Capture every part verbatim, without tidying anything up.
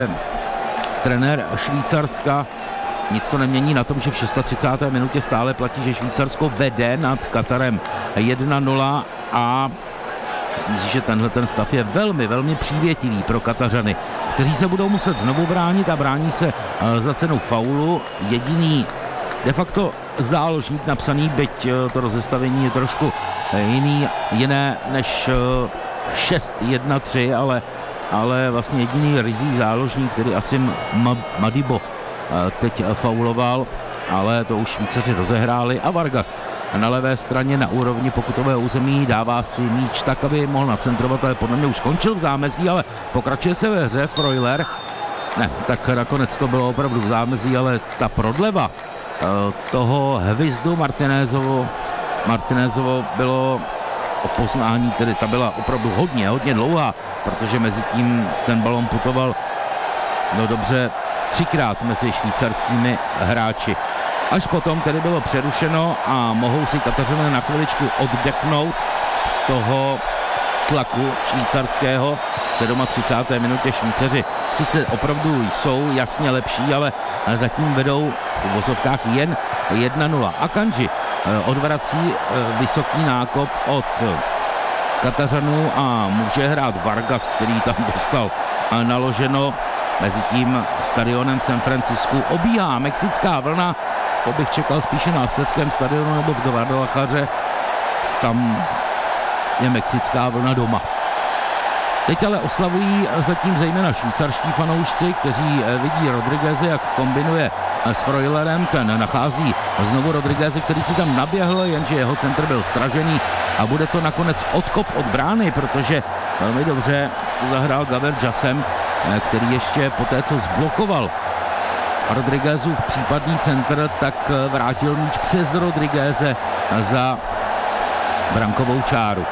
Trenér Švýcarska. Nic to nemění na tom, že v třicáté šesté minutě stále platí, že Švýcarsko vede nad Katarem jedna nula a myslím si, že tenhle ten stav je velmi, velmi přívětivý pro Katařany, kteří se budou muset znovu bránit a brání se za cenu faulu. Jediný de facto záložník napsaný, byť to rozestavení je trošku jiný, jiné než šest jedna tři, ale, ale vlastně jediný ryzí záložník, který Asim Madibo teď fauloval, ale to už Švýcaři rozehráli a Vargas na levé straně na úrovni pokutového území dává si míč tak, aby mohl nacentrovat, ale podle mě už skončil v zámezí, ale pokračuje se ve hře. Freuler, ne, tak nakonec to bylo opravdu v zámezí, ale ta prodleva toho hvizdu Martinézovo, Martinézovo bylo o poznání, tedy ta byla opravdu hodně, hodně dlouhá, protože mezi tím ten balon putoval no dobře třikrát mezi švýcarskými hráči. Až potom tedy bylo přerušeno a mohou si Katařané na chviličku oddechnout z toho tlaku švýcarského. V třicáté sedmé minutě Švýcaři sice opravdu jsou jasně lepší, ale zatím vedou v uvozovkách jen jedna nula. Akanji odvrací vysoký nákop od Katařanů a může hrát Vargas, který tam dostal naloženo. Mezitím stadionem San Francisku obíhá mexická vlna, to bych čekal spíše na Azteckém stadionu nebo v Guadalajaře, tam je mexická vlna doma. Teď ale oslavují zatím zejména švýcarští fanoušci, kteří vidí Rodrigueze, jak kombinuje s Freulerem, ten nachází znovu Rodrigueze, který si tam naběhl, jenže jeho centr byl sražený a bude to nakonec odkop od brány, protože velmi dobře zahrál Gaber Jasem, který ještě po té, co zblokoval Rodriguezův případný centr, tak vrátil míč přes Rodrigueze za brankovou čáru.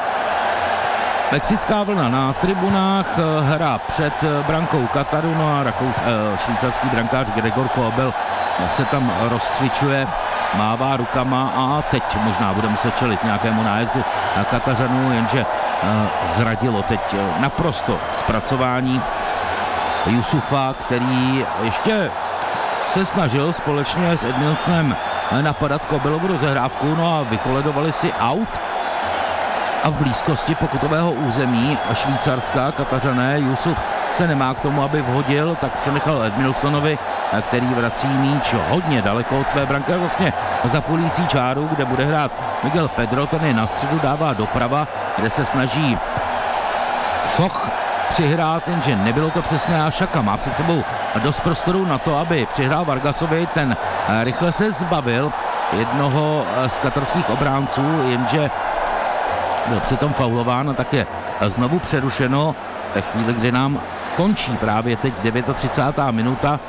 Mexická vlna na tribunách, hra před brankou Kataru, no a rakous, švýcarský brankář Gregor Kobel se tam rozcvičuje, mává rukama a teď možná bude muset čelit nějakému nájezdu Katařanů, jenže zradilo teď naprosto zpracování Jusufa, který ještě se snažil společně s Edmilsonem napadat Kobelovu rozehrávku, no a vykoledovali si aut a v blízkosti pokutového území Švýcarska Katařané. Jusuf se nemá k tomu, aby vhodil, tak se nechal Edmilsonovi, který vrací míč hodně daleko od své branky, vlastně za půlící čáru, kde bude hrát Miguel Pedro, ten je na středu, dává doprava, kde se snaží Koch přihrát, jenže nebylo to přesné a Šaka má před sebou dost prostoru na to, aby přihrál Vargasovi, ten rychle se zbavil jednoho z katarských obránců, jenže byl přitom faulován a tak je znovu přerušeno ve chvíli, kdy nám končí právě teď třicátá devátá minuta,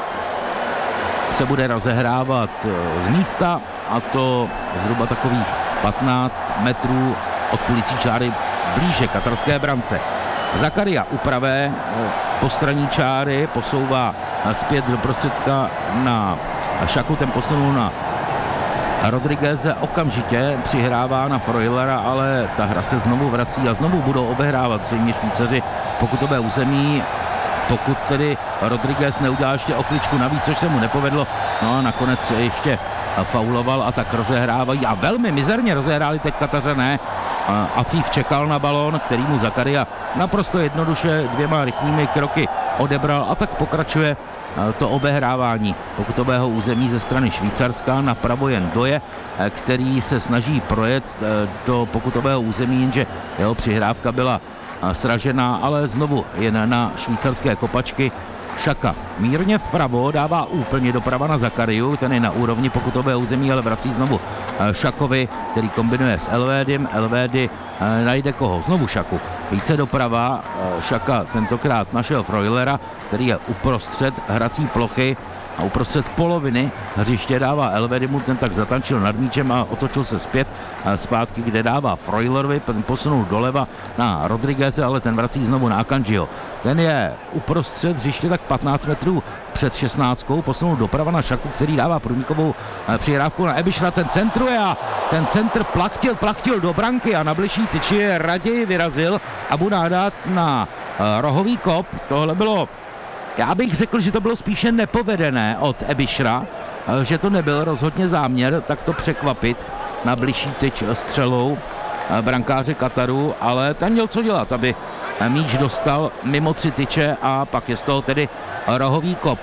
se bude rozehrávat z místa a to zhruba takových patnáct metrů od půlící čáry blíže katarské brance. Zakaria upravé postraní čáry, posouvá zpět do prostředka na Šaku, ten posunul na Rodrigueze, okamžitě přihrává na Freulera, ale ta hra se znovu vrací a znovu budou obehrávat zřejmě Švýcaři pokutové území, pokud tedy Rodriguez neudělá ještě okličku navíc, což se mu nepovedlo, no a nakonec ještě fauloval a tak rozehrávají a velmi mizerně rozehráli teď Katařané. Afif čekal na balón, který mu Zakaria naprosto jednoduše dvěma rychlými kroky odebral a tak pokračuje to obehrávání pokutového území ze strany Švýcarska. Napravo jen Doje, který se snaží projet do pokutového území, jenže jeho přihrávka byla sražená, ale znovu jen na švýcarské kopačky. Šaka mírně vpravo, dává úplně doprava na Zakariu, ten je na úrovni pokutového území, ale vrací znovu Šakovi, který kombinuje s Elvédym. Elvédy najde koho? Znovu Šaku. Více doprava, Šaka tentokrát našel Freulera, který je uprostřed hrací plochy a uprostřed poloviny hřiště dává Elvédymu, ten tak zatančil nad míčem a otočil se zpět zpátky, kde dává Freulerovi, ten posunul doleva na Rodrigueze, ale ten vrací znovu na Akanjiho. Ten je uprostřed hřiště tak patnáct metrů před šestnáctkou, posunul doprava na Šaku, který dává průnikovou přihrávku na Ebišra, ten centruje a ten centr plachtil, plachtil do branky a na bližší tyči raději vyrazil a bude dát na rohový kop. Tohle bylo Já bych řekl, že to bylo spíše nepovedené od Aebishera, že to nebyl rozhodně záměr tak to překvapit na bližší tyč střelou brankáře Kataru, ale ten měl co dělat, aby míč dostal mimo tři tyče a pak je z toho tedy rohový kop.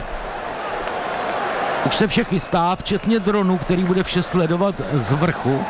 Už se vše chystá, včetně dronu, který bude vše sledovat z vrchu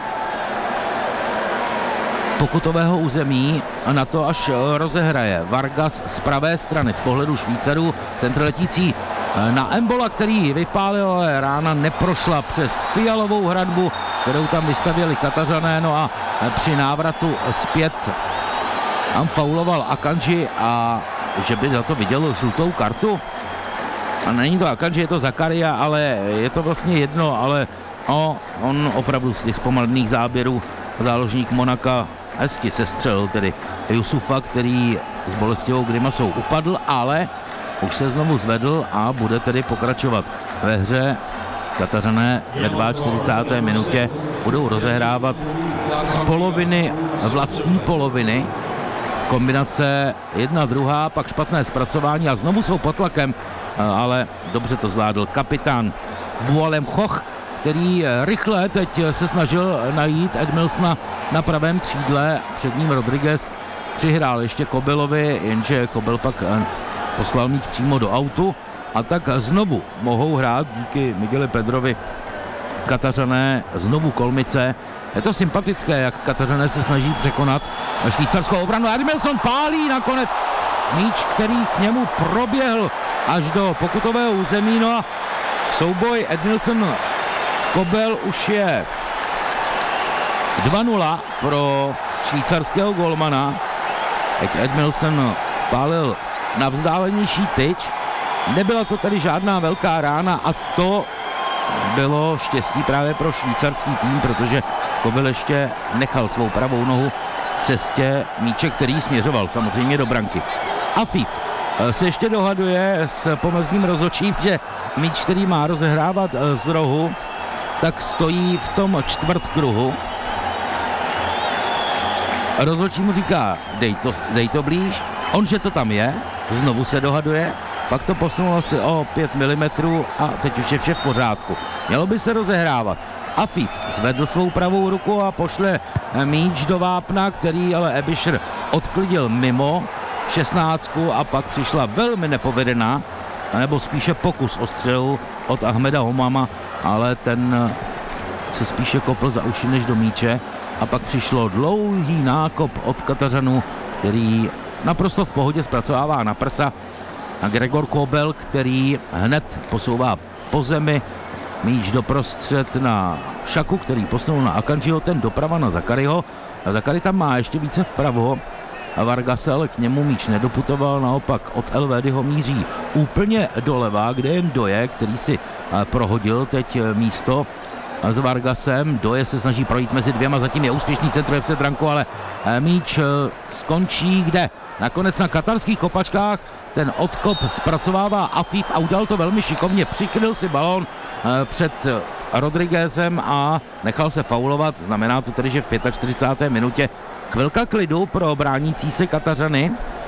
pokutového území a na to až rozehraje Vargas z pravé strany z pohledu Švýcarů, centr letící na Embola, který vypálil, ale rána neprošla přes fialovou hradbu, kterou tam vystavěli Katařané, no a při návratu zpět tam fauloval Akanji a že by za to viděl žlutou kartu. A není to Akanji, je to Zakaria, ale je to vlastně jedno, ale no, on opravdu z těch zpomalných záběrů záložník Monaka hezky sestřelil tedy Jusufa, který s bolestivou grimasou upadl, ale už se znovu zvedl a bude tedy pokračovat ve hře. Katařané ve čtyřicáté druhé minutě budou rozehrávat z poloviny, vlastní poloviny. Kombinace jedna, druhá, pak špatné zpracování a znovu jsou pod tlakem, ale dobře to zvládl kapitán Bualem Choch, který rychle teď se snažil najít Edmilsona na pravém křídle, před ním Rodriguez přihrál ještě Kobelovi, jenže Kobel pak poslal míč přímo do autu a tak znovu mohou hrát díky Migueli Pedrovi Katařané znovu Kolmice. Je to sympatické, jak Katařané se snaží překonat švýcarskou obranu. Edmilson pálí nakonec míč, který k němu proběhl až do pokutového území. No a souboj Edmilson Kobel už je dva nula pro švýcarského golmana. Teď Edmilson pálil na vzdálenější tyč. Nebyla to tedy žádná velká rána a to bylo štěstí právě pro švýcarský tým, protože Kobel ještě nechal svou pravou nohu v cestě míče, který směřoval samozřejmě do branky. Afif se ještě dohaduje s pomezním rozhodčím, že míč, který má rozehrávat z rohu, tak stojí v tom čtvrtkruhu. Rozhodčí mu říká, dej to, dej to blíž, on, že to tam je, znovu se dohaduje, pak to posunulo si o pět milimetrů a teď už je vše v pořádku. Mělo by se rozehrávat. Afif zvedl svou pravou ruku a pošle míč do vápna, který ale Aebischer odklidil mimo šestnáctku a pak přišla velmi nepovedená, nebo spíše pokus o střelu od Ahmeda Homama, ale ten se spíše kopl za uši než do míče a pak přišlo dlouhý nákop od Katařanů, který naprosto v pohodě zpracovává na prsa a Gregor Kobel, který hned posouvá po zemi míč doprostřed na Šaku, který posunul na Akanjiho, ten doprava na Zakariho. A Zakari tam má ještě více vpravo a Vargas ale k němu míč nedoputoval, naopak od Elvédyho míří úplně doleva, kde jen Doje, který si prohodil teď místo s Vargasem. Doje se snaží projít mezi dvěma, zatím je úspěšný, centruje před branku, ale míč skončí kde? Nakonec na katarských kopačkách. Ten odkop zpracovává Afif a udělal to velmi šikovně. Přikryl si balón před Rodriguezem a nechal se faulovat. Znamená to tedy, že v čtyřicáté páté minutě chvilka klidu pro bránící se Katařany.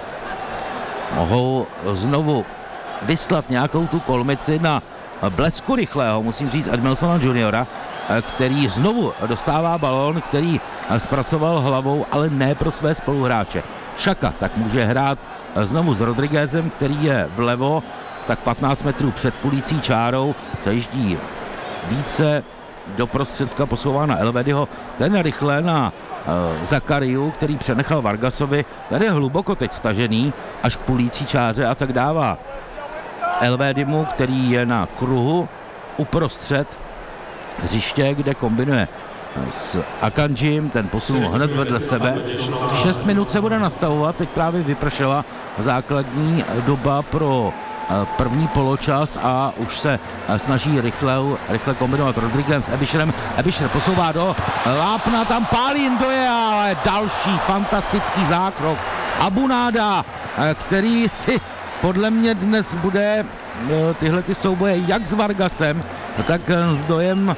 Mohou znovu vyslat nějakou tu kolmici na blesku rychlého, musím říct, Edmilsona juniora, který znovu dostává balón, který zpracoval hlavou, ale ne pro své spoluhráče. Šaka tak může hrát znovu s Rodriguezem, který je vlevo, tak patnáct metrů před pulící čárou, zajíždí více do prostředka, posouvá na Elvédyho, ten rychle na uh, Zakariu, který přenechal Vargasovi, ten je hluboko teď stažený až k pulící čáře a tak dává Elvédymu, který je na kruhu uprostřed hřiště, kde kombinuje s Akanjim, ten posunul hned vedle sebe. šest minut se bude nastavovat, teď právě vypršela základní doba pro první poločas a už se snaží rychle, rychle kombinovat Rodriguez s Aebischerem. Aebischer posouvá do vápna, tam pálí Doje, ale další fantastický zákrok Abunáda, který si podle mě dnes bude tyhle ty souboje jak s Vargasem, tak s Dojem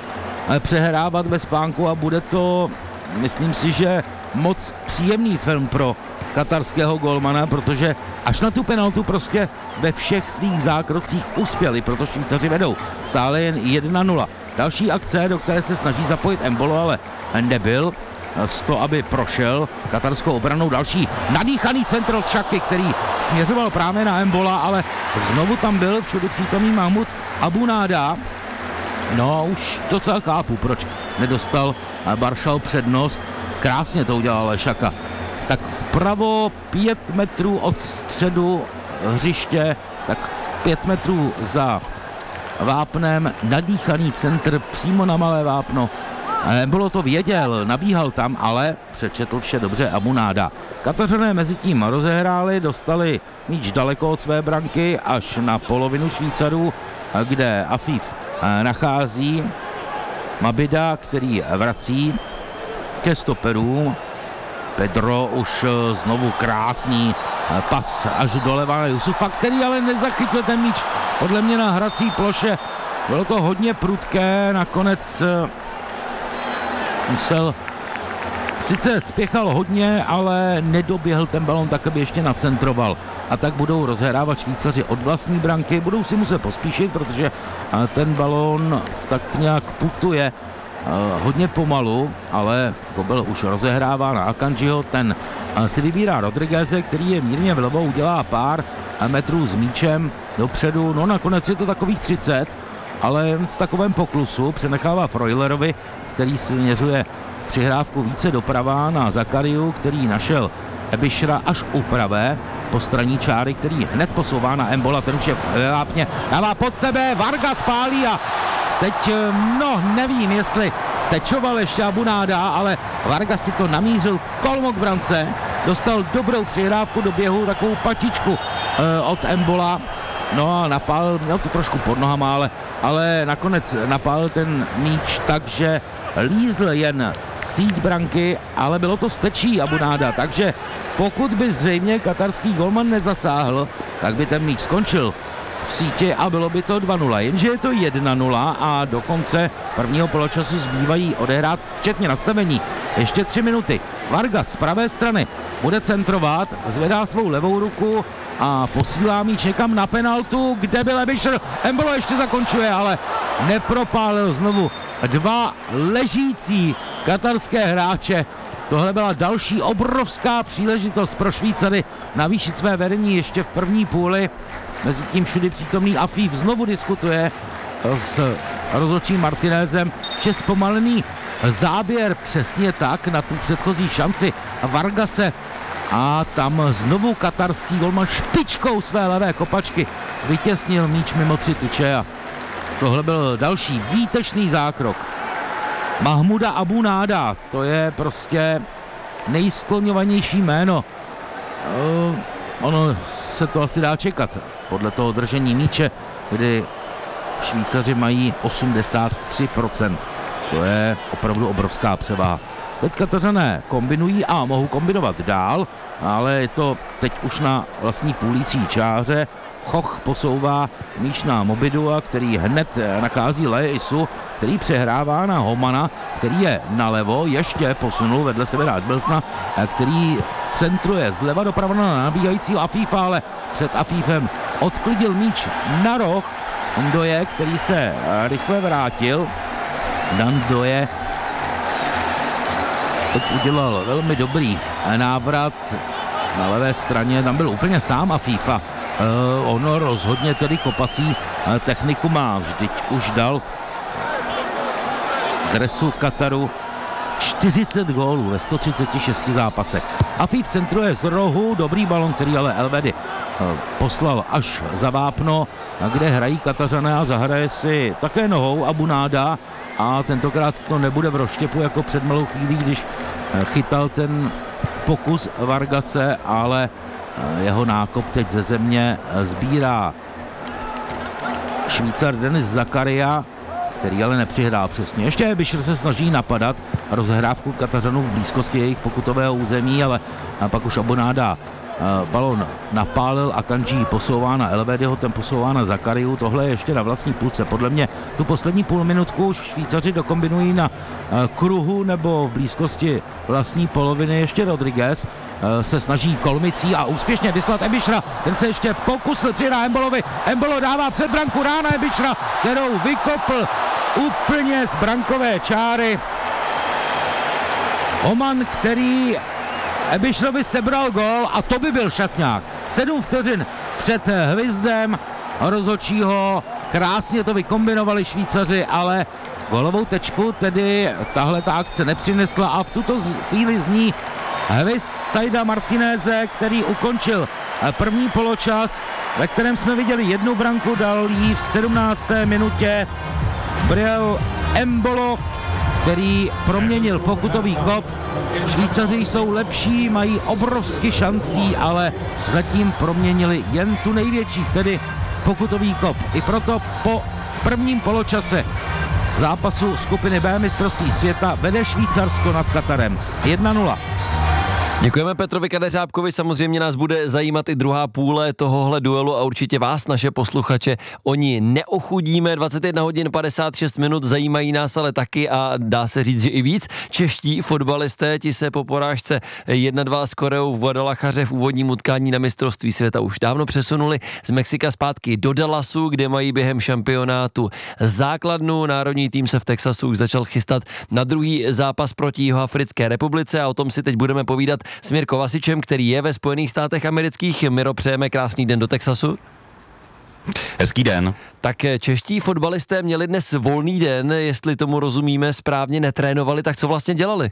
přehrávat bez spánku a bude to, myslím si, že moc příjemný film pro katarského golmana, protože až na tu penaltu prostě ve všech svých zákrocích uspěli, proto Švýcaři vedou stále jen jedna nula. Další akce, do které se snaží zapojit Embolo, ale nebyl z toho, aby prošel katarskou obranou. Další nadýchaný centr od Šaky, který směřoval právě na Embola, ale znovu tam byl všude přítomný Mahmud Abunáda. No a už docela chápu, proč nedostal Baršal přednost. Krásně to udělal Šaka. Tak vpravo pět metrů od středu hřiště, tak pět metrů za vápnem, nadýchaný centr přímo na malé vápno. Bylo to věděl, nabíhal tam, ale přečetl vše dobře Abunáda. Katařané mezi tím rozehráli, dostali míč daleko od své branky až na polovinu Švýcarů, kde Afif nachází Mabida, který vrací ke stoperům. Pedro už znovu krásný pas až doleva na Jusufa, který ale nezachytil ten míč podle mě na hrací ploše. Bylo to hodně prudké, nakonec musel, sice spěchal hodně, ale nedoběhl ten balon tak, aby ještě nacentroval. A tak budou rozhrávat Švýcaři od vlastní branky, budou si muset pospíšit, protože ten balon tak nějak putuje hodně pomalu, ale Gobel už rozehrává na Akanjiho, ten si vybírá Rodrigueze, který je mírně vlevo, udělá pár metrů s míčem dopředu, no nakonec je to takových třicet, ale v takovém poklusu přenechává Freulerovi, který směřuje přihrávku více doprava na Zakariu, který našel Ebišra až u pravé postranní čáry, který hned posouvá na Embola, ten už je vápně, dává pod sebe, Vargas pálí a teď, no nevím, jestli tečoval ještě Abunáda, ale Vargas si to namířil kolmo k brance, dostal dobrou přihrávku do běhu, takovou patičku e, od Embola, no a napálil, měl to trošku pod nohama, ale, ale nakonec napálil ten míč, takže lízl jen síť branky, ale bylo to stečí Abunáda, takže pokud by zřejmě katarský golman nezasáhl, tak by ten míč skončil v síti a bylo by to dva nula, jenže je to jedna nula a do konce prvního poločasu zbývají odehrát včetně nastavení ještě tři minuty. Vargas z pravé strany bude centrovat, zvedá svou levou ruku a posílá míč někam na penaltu, kde byl Ebišr. Embolo ještě zakončuje, ale nepropálil znovu dva ležící katarské hráče. Tohle byla další obrovská příležitost pro Švýcary navýšit své vedení ještě v první půli. Mezitím všudy přítomný Afif znovu diskutuje s rozhodčím Martinézem, že zpomalený záběr přesně tak na tu předchozí šanci Vargase a tam znovu katarský golman špičkou své levé kopačky vytěsnil míč mimo tři tyče a tohle byl další výtečný zákrok Mahmuda Abunáda, to je prostě nejskloňovanější jméno. Uh, ono se to asi dá čekat podle toho držení míče, kdy Švýcaři mají osmdesát tři procent. To je opravdu obrovská převaha. Teď Katařané kombinují a mohou kombinovat dál, ale je to teď už na vlastní půlící čáře. Choch posouvá míč na Mobidua, který hned nachází Leisu, který přehrává na Homana, který je nalevo, ještě posunul vedle sebe na Adbelsna, který centruje zleva doprava na nabíhajícího Afifa, ale před Afifem odklidil míč na roh Ndoje, který se rychle vrátil. Dan Ndoje teď udělal velmi dobrý návrat na levé straně, tam byl úplně sám Afifa. Uh, ono rozhodně tedy kopací uh, techniku má, vždyť už dal dresu Kataru čtyřicet gólů ve sto třicet šesti zápasech. Afif centruje z rohu, dobrý balon, který ale Elvedi uh, poslal až za vápno, kde hrají Katařané a zahraje si také nohou Abunáda a tentokrát to nebude v rozštěpu jako před malou chvílí, když uh, chytal ten pokus Vargase, ale jeho nákop teď ze země sbírá Švýcar Denis Zakaria, který ale nepřihrál přesně. Ještě Ebišr se snaží napadat rozehrávku Katařanů v blízkosti jejich pokutového území, ale pak už Abunáda balon napálil a Kanji posouvá na Elvedyho, ten posouvá na Zakariu, tohle je ještě na vlastní půlce. Podle mě tu poslední půl minutku už Švýcaři dokombinují na kruhu nebo v blízkosti vlastní poloviny. Ještě Rodriguez se snaží kolmicí a úspěšně vyslat Ebišra, ten se ještě pokusil přidá Embolovi, Embolo dává před branku rána Ebišra, kterou vykopl úplně z brankové čáry Oman, který Ebišrovi sebral gól a to by byl šatňák. Sedm vteřin před hvizdem rozhodčího, krásně to vykombinovali Švýcaři, ale gólovou tečku tedy tahle ta akce nepřinesla a v tuto chvíli zní hvizd Saida Martineze, který ukončil první poločas, ve kterém jsme viděli jednu branku, dal jí v sedmnácté minutě Briel Embolo, který proměnil pokutový kop. Švýcaři jsou lepší, mají obrovsky šancí, ale zatím proměnili jen tu největší, tedy pokutový kop. I proto po prvním poločase zápasu skupiny B mistrovství světa vede Švýcarsko nad Katarem jedna nula. Děkujeme Petrovi Kadeřábkovi, samozřejmě nás bude zajímat i druhá půle tohohle duelu a určitě vás, naše posluchače, oni neochudíme. dvacet jedna hodin padesát šest minut, zajímají nás ale taky a dá se říct, že i víc. Čeští fotbalisté, ti se po porážce jedna dva s Koreou v Guadalajaře v úvodním utkání na mistrovství světa už dávno přesunuli z Mexika zpátky do Dallasu, kde mají během šampionátu základnu. Národní tým se v Texasu už začal chystat na druhý zápas proti Jihoafrické republice a o tom si teď budeme povídat s Mirkou Vasičem, který je ve Spojených státech amerických. Miro, přejeme krásný den do Texasu. Hezký den. Tak čeští fotbalisté měli dnes volný den, jestli tomu rozumíme správně, netrénovali, tak co vlastně dělali?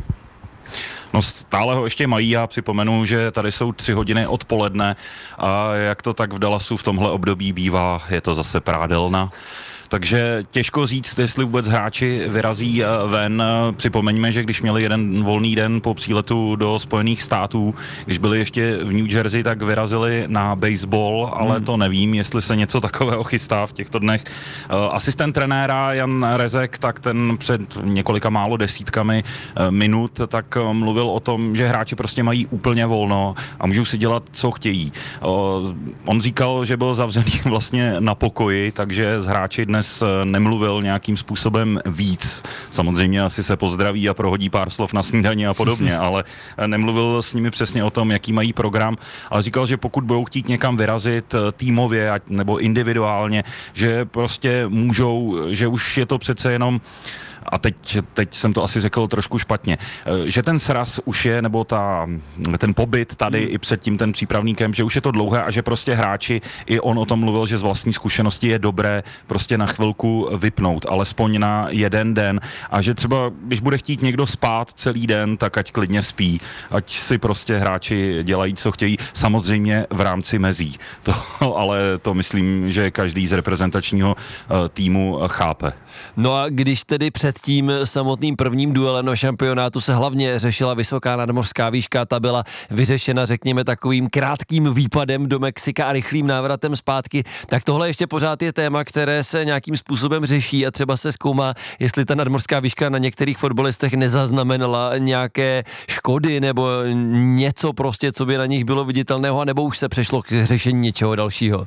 No stále ho ještě mají, já připomenu, že tady jsou tři hodiny odpoledne a jak to tak v Dallasu v tomhle období bývá, je to zase prádelna. Takže těžko říct, jestli vůbec hráči vyrazí ven. Připomeňme, že když měli jeden volný den po příletu do Spojených států, když byli ještě v New Jersey, tak vyrazili na baseball, ale hmm. to nevím, jestli se něco takového chystá v těchto dnech. Asistent trenéra Jan Rezek, tak ten před několika málo desítkami minut, tak mluvil o tom, že hráči prostě mají úplně volno a můžou si dělat, co chtějí. On říkal, že byl zavřený vlastně na pokoji, takže z hráči dnes nemluvil nějakým způsobem víc. Samozřejmě asi se pozdraví a prohodí pár slov na snídani a podobně, ale nemluvil s nimi přesně o tom, jaký mají program, ale říkal, že pokud budou chtít někam vyrazit týmově nebo individuálně, že prostě můžou, že už je to přece jenom a teď, teď jsem to asi řekl trošku špatně, že ten sraz už je, nebo ta, ten pobyt tady hmm. i předtím ten přípravný kemp, že už je to dlouhé a že prostě hráči, i on o tom mluvil, že z vlastní zkušenosti je dobré prostě na chvilku vypnout, alespoň na jeden den a že třeba, když bude chtít někdo spát celý den, tak ať klidně spí, ať si prostě hráči dělají, co chtějí, samozřejmě v rámci mezí. To, ale to myslím, že každý z reprezentačního týmu chápe. No a když tedy před tím samotným prvním duelem na šampionátu se hlavně řešila vysoká nadmořská výška, ta byla vyřešena, řekněme, takovým krátkým výpadem do Mexika a rychlým návratem zpátky, tak tohle ještě pořád je téma, které se nějakým způsobem řeší a třeba se zkoumá, jestli ta nadmořská výška na některých fotbalistech nezaznamenala nějaké škody nebo něco prostě, co by na nich bylo viditelného, anebo už se přešlo k řešení něčeho dalšího.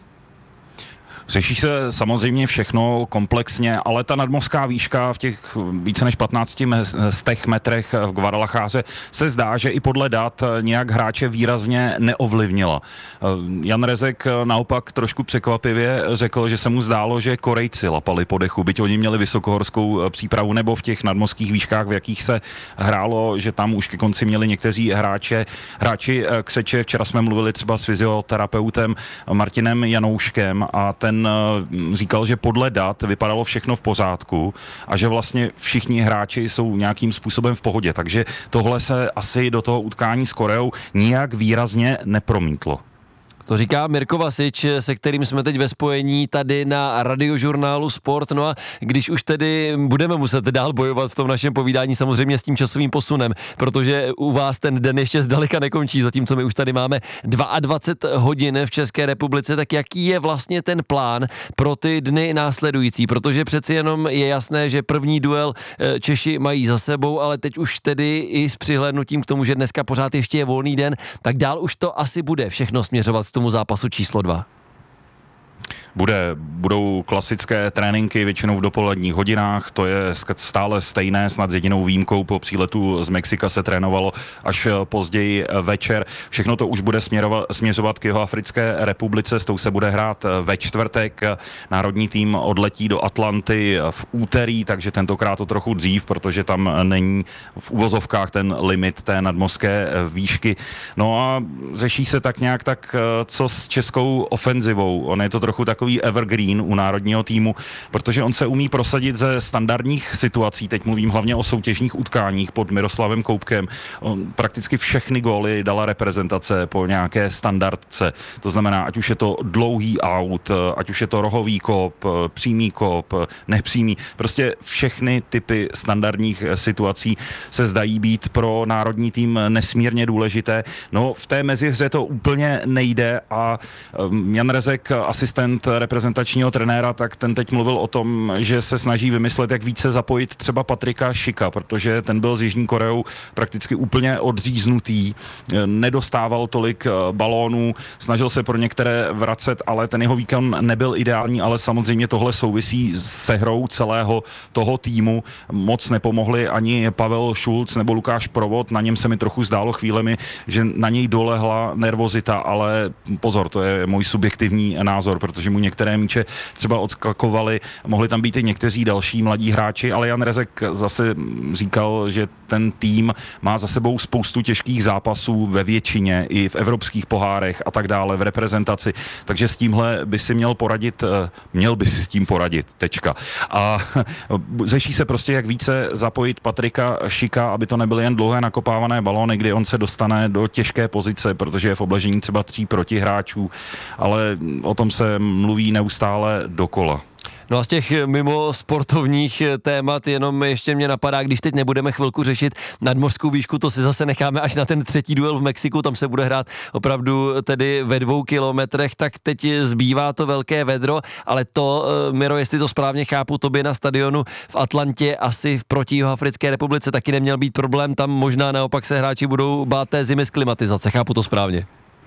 Řeší se samozřejmě všechno komplexně, ale ta nadmořská výška v těch více než patnácti metrech v Guadalajáře se zdá, že i podle dat nějak hráče výrazně neovlivnila. Jan Rezek naopak trošku překvapivě řekl, že se mu zdálo, že Korejci lapali po dechu, byť oni měli vysokohorskou přípravu, nebo v těch nadmořských výškách, v jakých se hrálo, že tam už ke konci měli někteří hráče, hráči křeče. Včera jsme mluvili třeba s fyzioterapeutem Martinem Janouškem a ten říkal, že podle dat vypadalo všechno v pořádku a že vlastně všichni hráči jsou nějakým způsobem v pohodě, takže tohle se asi do toho utkání s Koreou nijak výrazně nepromítlo. To říká Mirko Vasič, se kterým jsme teď ve spojení tady na Radiožurnálu Sport. No a když už tedy budeme muset dál bojovat v tom našem povídání samozřejmě s tím časovým posunem, protože u vás ten den ještě zdaleka nekončí, zatímco my už tady máme dvacet dva hodin v České republice, tak jaký je vlastně ten plán pro ty dny následující? Protože přeci jenom je jasné, že první duel Češi mají za sebou, ale teď už tedy i s přihlédnutím k tomu, že dneska pořád ještě je volný den, tak dál už to asi bude všechno směřovat k tomu zápasu číslo dva. Bude, budou klasické tréninky většinou v dopoledních hodinách, to je stále stejné, snad s jedinou výjimkou po příletu z Mexika se trénovalo až později večer. Všechno to už bude směrovat, směřovat k Jihoafrické republice, s tou se bude hrát ve čtvrtek. Národní tým odletí do Atlanty v úterý, takže tentokrát to trochu dřív, protože tam není v uvozovkách ten limit té nadmořské výšky. No a řeší se tak nějak tak, co s českou ofenzivou. On je to trochu tak takový evergreen u národního týmu, protože on se umí prosadit ze standardních situací, teď mluvím hlavně o soutěžních utkáních pod Miroslavem Koupkem. On prakticky všechny góly dala reprezentace po nějaké standardce. To znamená, ať už je to dlouhý out, ať už je to rohový kop, přímý kop, nepřímý, prostě všechny typy standardních situací se zdají být pro národní tým nesmírně důležité. No v té mezihře to úplně nejde a Jan Rezek, asistent reprezentačního trenéra, tak ten teď mluvil o tom, že se snaží vymyslet, jak více zapojit třeba Patrika Šika, protože ten byl s Jižní Koreou prakticky úplně odříznutý, nedostával tolik balónů, snažil se pro některé vracet, ale ten jeho výkon nebyl ideální, ale samozřejmě tohle souvisí se hrou celého toho týmu. Moc nepomohli ani Pavel Šulc nebo Lukáš Provod, na něm se mi trochu zdálo chvílemi, že na něj dolehla nervozita, ale pozor, to je můj subjektivní názor, protože mu některé míče třeba odskakovaly, mohli tam být i někteří další mladí hráči, ale Jan Rezek zase říkal, že ten tým má za sebou spoustu těžkých zápasů ve většině, i v evropských pohárech a tak dále, v reprezentaci, takže s tímhle by si měl poradit, měl by si s tím poradit, tečka. A řeší se prostě, jak více zapojit Patrika Šika, aby to nebyly jen dlouhé nakopávané balóny, kdy on se dostane do těžké pozice, protože je v obležení třeba tří protihráčů, ale o tom se mluví neustále dokola. No a z těch mimo sportovních témat jenom ještě mě napadá, když teď nebudeme chvilku řešit nadmořskou výšku, to si zase necháme až na ten třetí duel v Mexiku, tam se bude hrát opravdu tedy ve dvou kilometrech, tak teď zbývá to velké vedro, ale to, Miro, jestli to správně chápu, to by na stadionu v Atlantě asi v proti Jihoafrické republice taky neměl být problém, tam možná naopak se hráči budou bát té zimy z klimatizace, chápu to správně?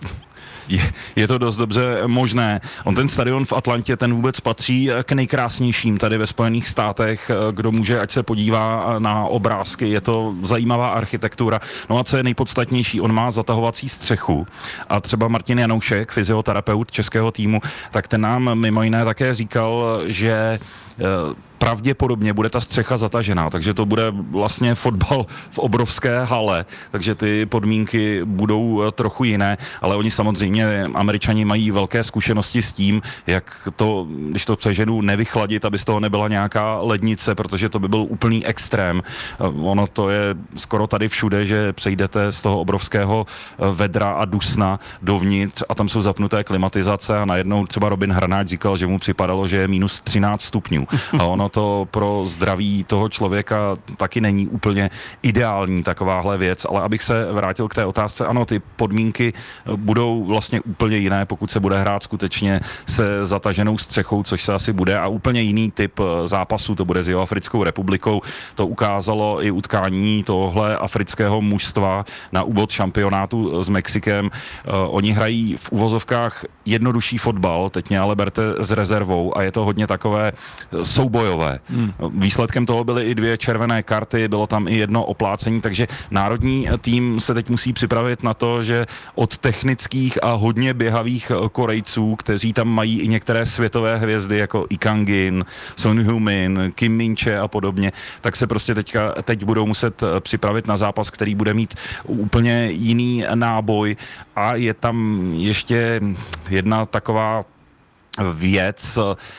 Je, je to dost dobře možné. On ten stadion v Atlantě, ten vůbec patří k nejkrásnějším tady ve Spojených státech. Kdo může, ať se podívá na obrázky, je to zajímavá architektura. No a co je nejpodstatnější, on má zatahovací střechu a třeba Martin Janoušek, fyzioterapeut českého týmu, tak ten nám mimo jiné také říkal, že pravděpodobně bude ta střecha zatažená, takže to bude vlastně fotbal v obrovské hale, takže ty podmínky budou trochu jiné, ale oni samozřejmě, Američani mají velké zkušenosti s tím, jak to, když to přeženu, nevychladit, aby z toho nebyla nějaká lednice, protože to by byl úplný extrém. Ono to je skoro tady všude, že přejdete z toho obrovského vedra a dusna dovnitř a tam jsou zapnuté klimatizace a najednou třeba Robin Hranáč říkal, že mu připadalo, že je minus třináct stupňů. A ono to pro zdraví toho člověka taky není úplně ideální takováhle věc, ale abych se vrátil k té otázce, ano, ty podmínky budou vlastně úplně jiné, pokud se bude hrát skutečně se zataženou střechou, což se asi bude, a úplně jiný typ zápasu to bude s Jihoafrickou republikou. To ukázalo i utkání tohle afrického mužstva na úvod šampionátu s Mexikem. Oni hrají v uvozovkách jednodušší fotbal, teď mě ale berte s rezervou, a je to hodně takové soubojové. Hmm. Výsledkem toho byly i dvě červené karty, bylo tam i jedno oplácení, takže národní tým se teď musí připravit na to, že od technických a hodně běhavých Korejců, kteří tam mají i některé světové hvězdy, jako I Kangin, Son Heung-min, Kim Min-che a podobně, tak se prostě teďka, teď budou muset připravit na zápas, který bude mít úplně jiný náboj, a je tam ještě jedna taková věc.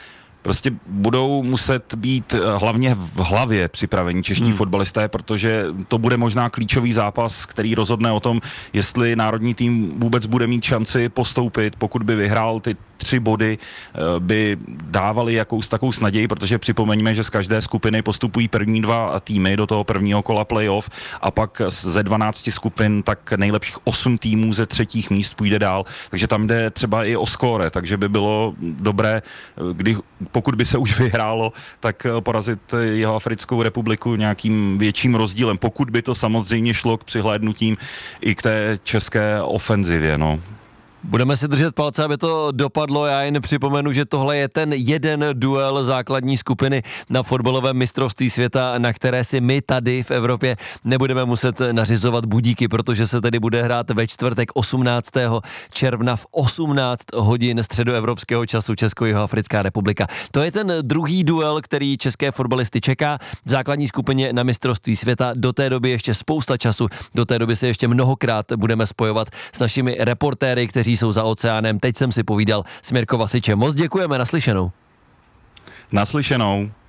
prostě budou muset být hlavně v hlavě připravení čeští hmm. fotbalisté, protože to bude možná klíčový zápas, který rozhodne o tom, jestli národní tým vůbec bude mít šanci postoupit. Pokud by vyhrál ty tři body, by dávali jakous takovou naději, protože připomeňme, že z každé skupiny postupují první dva týmy do toho prvního kola playoff a pak ze dvanácti skupin tak nejlepších osm týmů ze třetích míst půjde dál, takže tam jde třeba i o skóre, takže by bylo dobré, kdy, pokud by se už vyhrálo, tak porazit jeho Africkou republiku nějakým větším rozdílem, pokud by to samozřejmě šlo k přihlédnutím i k té české ofenzivě, no. Budeme si držet palce, aby to dopadlo. Já jen připomenu, že tohle je ten jeden duel základní skupiny na fotbalovém mistrovství světa, na které si my tady v Evropě nebudeme muset nařizovat budíky, protože se tedy bude hrát ve čtvrtek osmnáctého června v osmnáct hodin středoevropského času Česko-Jihoafrická republika. To je ten druhý duel, který české fotbalisty čeká v základní skupině na mistrovství světa. Do té doby ještě spousta času, do té doby se ještě mnohokrát budeme spojovat s našimi reportéry, kteří jsou za oceánem. Teď jsem si povídal s Mirko Vasičem. Moc děkujeme, naslyšenou. Naslyšenou.